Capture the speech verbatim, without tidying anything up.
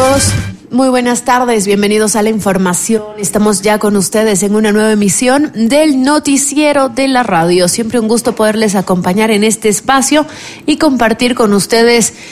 amigos, muy buenas tardes, bienvenidos a la información. Estamos ya con ustedes en una nueva emisión del noticiero de la radio. Siempre un gusto poderles acompañar en este espacio y compartir con ustedes